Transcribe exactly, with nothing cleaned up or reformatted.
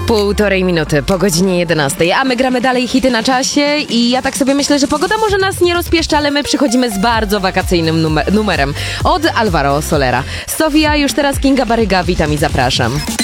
Półtorej minuty po godzinie jedenastej, a my gramy dalej hity na czasie i ja tak sobie myślę, że pogoda może nas nie rozpieszcza, ale my przychodzimy z bardzo wakacyjnym numer- numerem od Alvaro Solera. Sofia, już teraz Kinga Baryga, witam i zapraszam.